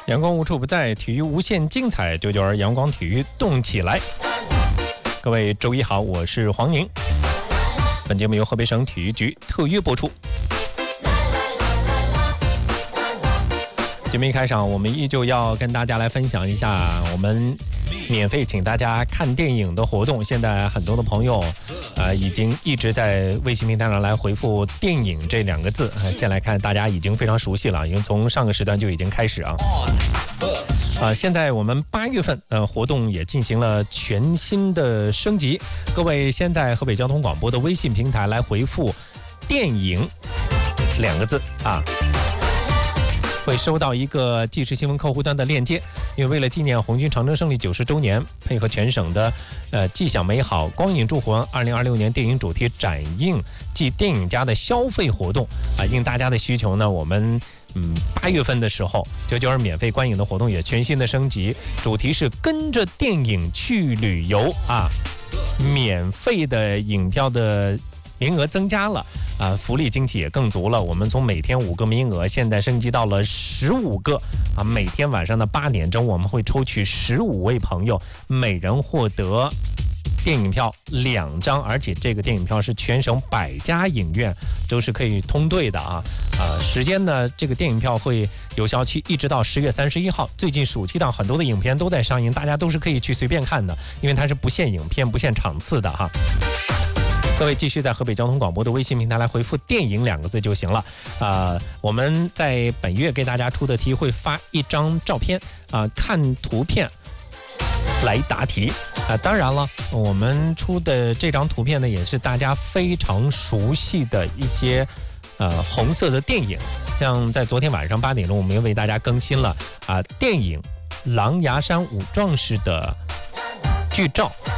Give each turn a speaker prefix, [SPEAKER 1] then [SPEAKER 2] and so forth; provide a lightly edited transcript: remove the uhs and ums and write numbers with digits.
[SPEAKER 1] 阳光无处不在，体育无限精彩，992阳光体育动起来。各位周一好，我是黄宁。本节目由河北省体育局特约播出。节目一开场，我们依旧要跟大家来分享一下我们免费请大家看电影的活动。现在很多的朋友已经一直在微信平台上来回复电影这2个字，先来看大家已经非常熟悉了，已经从上个时段就已经开始现在我们8月份活动也进行了全新的升级。各位先在河北交通广播的微信平台来回复电影2个字会收到一个即时新闻客户端的链接。因为为了纪念红军长征胜利90周年，配合全省的既享美好光影烛魂2026年电影主题展映暨电影家的消费活动应大家的需求呢，我们8月份的时候992免费观影的活动也全新的升级，主题是跟着电影去旅游免费的影票的名额增加了福利惊喜也更足了。我们从每天5个名额现在升级到了15个每天晚上的8点钟我们会抽取15位朋友，每人获得电影票2张，而且这个电影票是全省100家影院都是可以通兑的时间呢，这个电影票会有效期一直到10月31号。最近暑期档很多的影片都在上映，大家都是可以去随便看的，因为它是不限影片不限场次的各位继续在河北交通广播的微信平台来回复电影2个字就行了我们在本月给大家出的题会发一张照片看图片来答题当然了，我们出的这张图片呢也是大家非常熟悉的一些红色的电影，像在昨天晚上8点钟我们又为大家更新了电影《狼牙山五壮士》的剧照